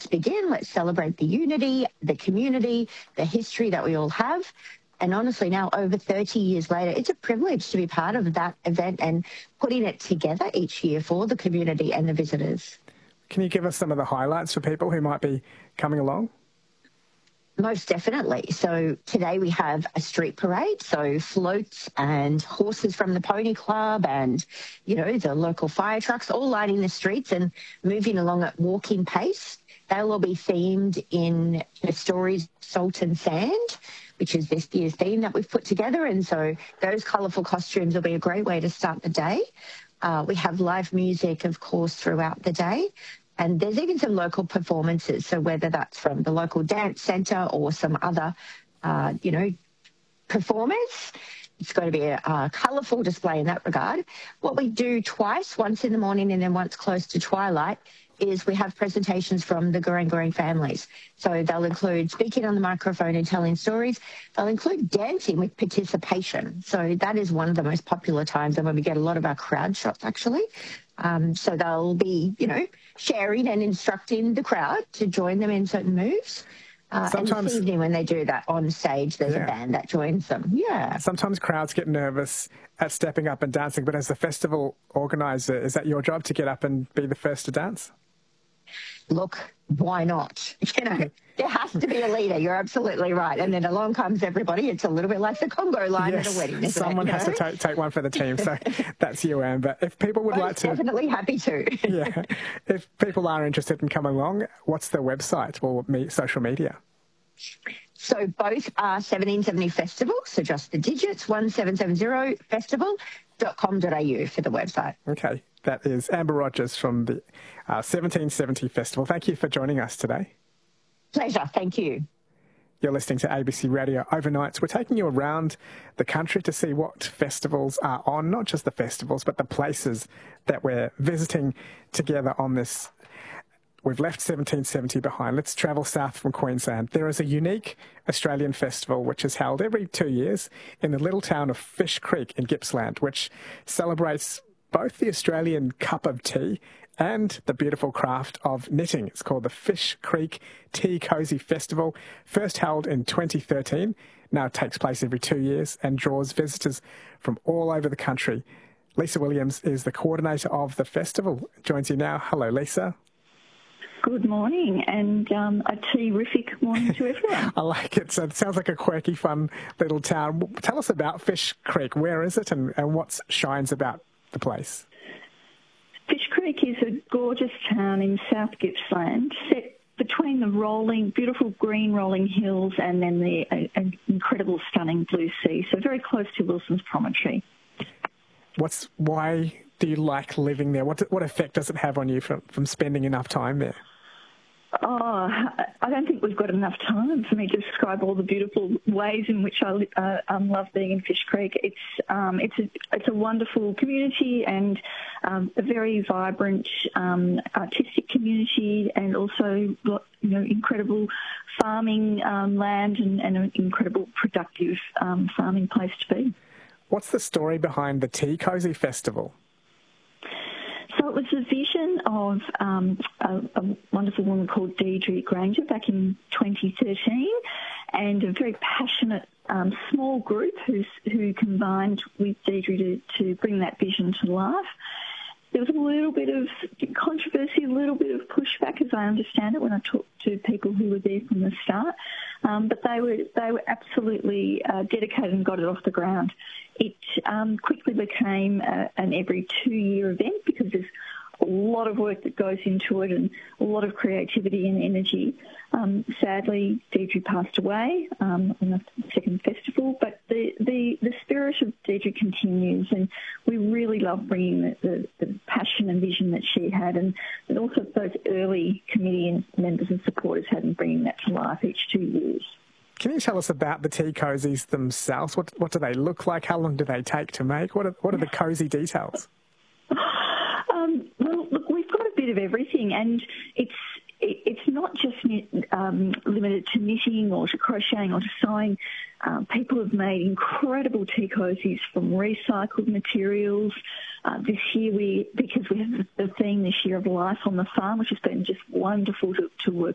let's begin. Let's celebrate the unity, the community, the history that we all have. And honestly, now over 30 years later, it's a privilege to be part of that event and putting it together each year for the community and the visitors. Can you give us some of the highlights for people who might be coming along? Most definitely. So today we have a street parade, so floats and horses from the Pony Club and, you know, the local fire trucks all lining the streets and moving along at walking pace. They'll all be themed in the stories Salt and Sand, which is this year's theme that we've put together. And so those colourful costumes will be a great way to start the day. We have live music, of course, throughout the day. And there's even some local performances, so whether that's from the local dance centre or some other, performers, it's going to be a colourful display in that regard. What we do twice, once in the morning and then once close to twilight, is we have presentations from the Gooreng families. So they'll include speaking on the microphone and telling stories. They'll include dancing with participation. So that is one of the most popular times and when we get a lot of our crowd shots, actually. So they'll be, sharing and instructing the crowd to join them in certain moves. And this evening when they do that on stage, there's a band that joins them. Yeah. Sometimes crowds get nervous at stepping up and dancing, but as the festival organiser, is that your job to get up and be the first to dance? Look, why not? There has to be a leader. You're absolutely right. And then along comes everybody. It's a little bit like the Congo line at a wedding, isn't someone it? Has to take one for the team. So that's you, Anne. But if people would like to... Definitely happy to. If people are interested in coming along, what's the website or social media? So both are 1770 Festival, so just the digits, 1770festival.com.au for the website. Okay, that is Amber Rogers from the 1770 Festival. Thank you for joining us today. Pleasure, thank you. You're listening to ABC Radio Overnights. We're taking you around the country to see what festivals are on, not just the festivals, but the places that we're visiting together on this. We've left 1770 behind. Let's travel south from Queensland. There is a unique Australian festival which is held every 2 years in the little town of Fish Creek in Gippsland, which celebrates both the Australian cup of tea and the beautiful craft of knitting. It's called the Fish Creek Tea Cozy Festival, first held in 2013. Now it takes place every 2 years and draws visitors from all over the country. Lisa Williams is the coordinator of the festival. Joins you now. Hello, Lisa. Good morning, and a terrific morning to everyone. I like it. So it sounds like a quirky, fun little town. Tell us about Fish Creek. Where is it and what shines about the place? Fish Creek is a gorgeous town in South Gippsland, set between the beautiful green rolling hills and then the incredible, stunning blue sea, so very close to Wilson's Promontory. Why do you like living there? What effect does it have on you from spending enough time there? Oh, I don't think we've got enough time for me to describe all the beautiful ways in which I love being in Fish Creek. It's a wonderful community and a very vibrant artistic community, and also incredible farming land and an incredible productive farming place to be. What's the story behind the Tea Cozy Festival? So it was a vision of a wonderful woman called Deirdre Granger back in 2013, and a very passionate small group who combined with Deirdre to bring that vision to life. There was a little bit of controversy, a little bit of pushback, as I understand it, when I talked to people who were there from the start. But they were absolutely dedicated and got it off the ground. It quickly became an every 2-year event because there's a lot of work that goes into it and a lot of creativity and energy. Sadly, Deirdre passed away on the second festival, but the spirit of Deirdre continues, and we really love bringing the passion and vision that she had, and also those early committee members and supporters had in bringing that to life each 2 years. Can you tell us about the tea cozies themselves? What do they look like? How long do they take to make? What are the cosy details? Well, look, we've got a bit of everything, and it's not just limited to knitting or to crocheting or to sewing. People have made incredible tea cozies from recycled materials. This year, because we have the theme this year of Life on the Farm, which has been just wonderful to work